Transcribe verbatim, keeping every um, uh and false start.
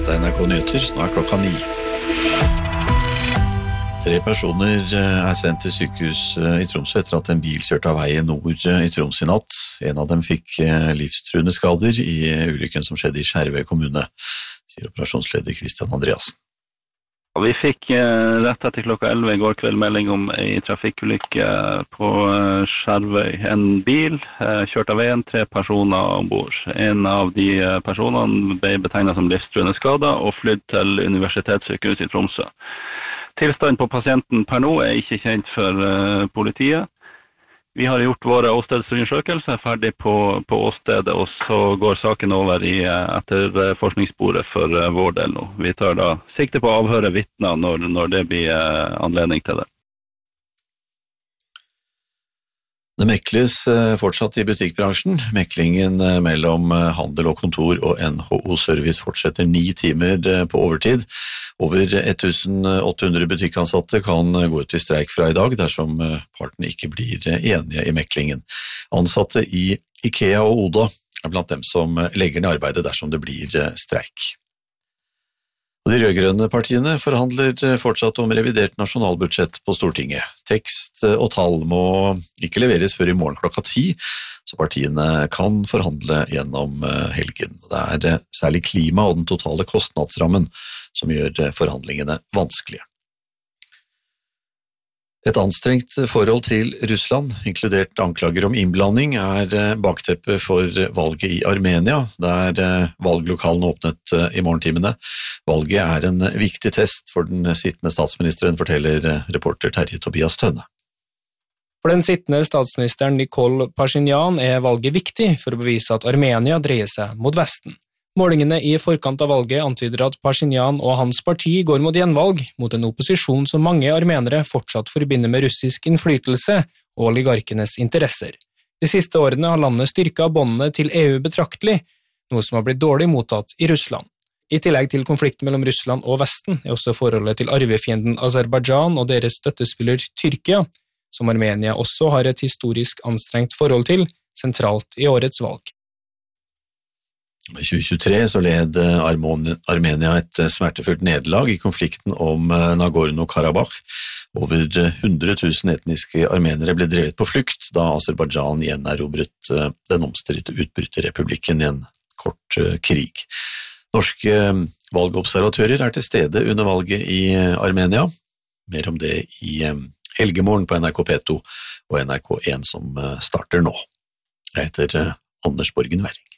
Dette er N R K Nyheter, nå er klokka ni. Tre personer er sendt til sykehus i Tromsø etter at en bil kjørte av veien nord i Troms i natt. En av dem fikk livstruende skader i ulykken som skjedde i Skjervøy kommune, sier operasjonsleder Kristian Andreassen. Vi fikk rett etter klokka elleve i går kveld melding om en trafikkulykke på Skjervøy. En bil kjørte av veien, tre personer ombord. En av de personene ble betegnet som livstruende skader og flydd til Universitetssykehuset i Tromsø. Tilstanden på pasienten per nå er ikke kjent for politiet. Vi har gjort våre åstedsundersøkelser ferdig på, på åstedet, og så går saken over i etterforskningssporet for vår del nå. Vi tar da sikte på å avhøre vitner når, når det blir anledning til det. Det mekles fortsatt i butikkbransjen. Meklingen mellom handel og kontor og N H O Service fortsetter ni timer på overtid. Over åtte hundre butikkansatte kan gå ut i streik fra i dag dersom partene ikke blir enige i meklingen. Ansatte i IKEA og Oda er blant dem som legger ned arbeidet dersom det blir streik. De rødgrønne partiene forhandler fortsatt om revidert nasjonalbudsjett på Stortinget. Tekst og tall må ikke leveres før i morgen klokka ti, så partiene kan forhandle gjennom helgen. Det er særlig klima og den totale kostnadsrammen som gjør forhandlingene vanskelige. Et anstrengt forhold til Russland, inkludert anklager om innblanding, er bakteppet for valget i Armenia, der valglokalen åpnet i morgentimene. Valget er en viktig test for den sittende statsministeren, forteller reporter Terje Tobias Tønne. For den sittende statsministeren Nikol Pashinyan er valget viktig for å bevise at Armenia dreier seg mot Vesten. Målingene i forkant av valget antyder at Pashinyan og hans parti går mot gjenvalg mot en opposisjon som mange armenere fortsatt forbinder med russisk innflytelse og oligarkenes interesser. De siste årene har landet styrket båndene til E U betraktelig, noe som har blitt dårlig mottatt i Russland. I tillegg til konflikten mellom Russland og Vesten er også forholdet til arvefienden Aserbajdsjan og deres støttespiller Tyrkia, som Armenia også har et historisk anstrengt forhold til, sentralt i årets valg. I tjue tjuetre så led Armenia et smertefullt nederlag i konflikten om Nagorno-Karabakh. Over hundre tusen etniske armenere ble drevet på flukt da Aserbajdsjan gjenerobret den omstridte utbryterrepublikken i en kort krig. Norske valgobservatører er til stede under valget i Armenia. Mer om det i Helgemorgen på N R K P to og N R K en som starter nå. Jeg heter Anders Borgen Werring.